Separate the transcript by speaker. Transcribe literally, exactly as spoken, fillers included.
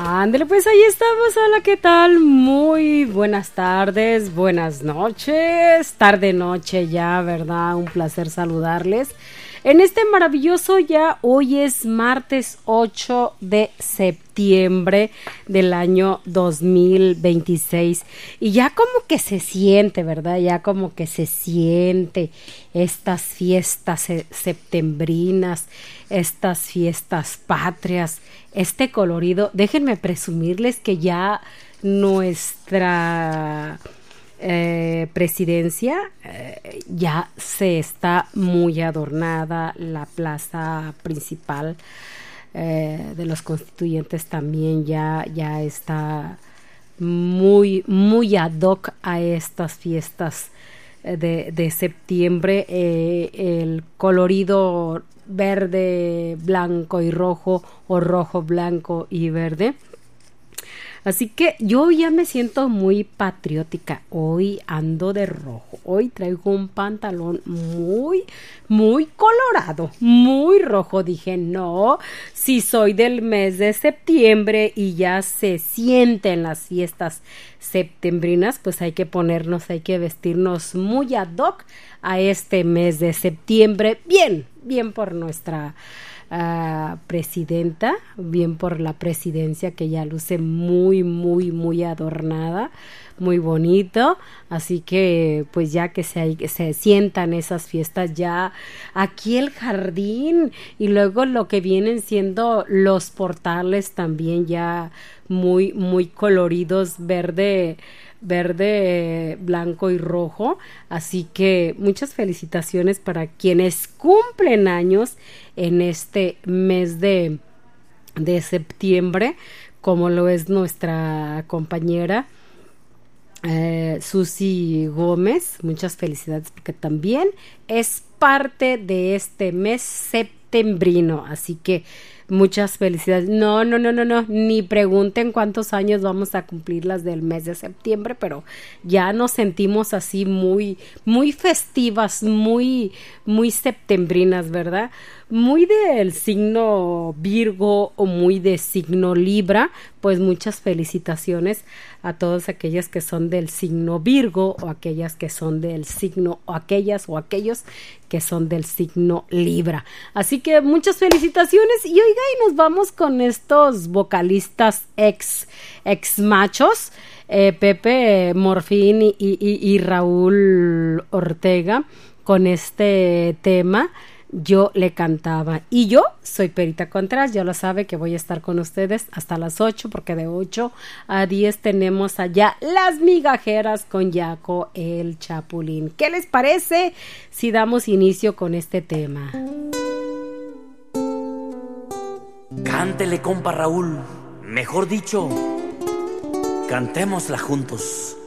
Speaker 1: Ándale, pues ahí estamos. Hola, ¿qué tal? Muy buenas tardes, buenas noches, tarde noche ya, ¿verdad? Un placer saludarles en este maravilloso ya. Hoy es martes ocho de septiembre del año dos mil veintiséis y ya como que se siente, ¿verdad? Ya como que se siente estas fiestas septembrinas, estas fiestas patrias, este colorido. Déjenme presumirles que ya nuestra eh, presidencia eh, ya se está muy adornada, la plaza principal eh, de los constituyentes también ya, ya está muy, muy ad hoc a estas fiestas de, de septiembre. Eh, el colorido verde, blanco y rojo, o rojo, blanco y verde. Así que yo ya me siento muy patriótica. Hoy ando de rojo. Hoy traigo un pantalón muy, muy colorado, muy rojo. Dije, no, si soy del mes de septiembre y ya se sienten las fiestas septembrinas, pues hay que ponernos, hay que vestirnos muy ad hoc a este mes de septiembre. Bien, bien por nuestra Uh, presidenta, bien por la presidencia, que ya luce muy, muy, muy adornada, muy bonito. Así que pues ya que se, se sientan esas fiestas, ya aquí el jardín y luego lo que vienen siendo los portales también ya muy, muy coloridos, verde, verde, blanco y rojo. Así que muchas felicitaciones para quienes cumplen años en este mes de, de septiembre, como lo es nuestra compañera eh, Susi Gómez. Muchas felicidades porque también es parte de este mes septembrino, así que muchas felicidades. No, no, no, no, no, ni pregunten cuántos años vamos a cumplir las del mes de septiembre, pero ya nos sentimos así muy, muy festivas, muy, muy septembrinas, ¿verdad? Muy del signo Virgo o muy de signo Libra. Pues muchas felicitaciones a todas aquellas que son del signo Virgo o aquellas que son del signo o aquellas o aquellos que son del signo Libra. Así que muchas felicitaciones. Y oiga, y nos vamos con estos vocalistas ex, ex machos, eh, Pepe Morfín y, y, y Raúl Ortega, con este tema Yo le cantaba. Y yo soy Perita Contreras, ya lo sabe que voy a estar con ustedes hasta las ocho, porque de ocho a diez tenemos allá Las Migajeras con Yaco el Chapulín. ¿Qué les parece si damos inicio con este tema?
Speaker 2: Cántele, compa Raúl. Mejor dicho, cantémosla juntos.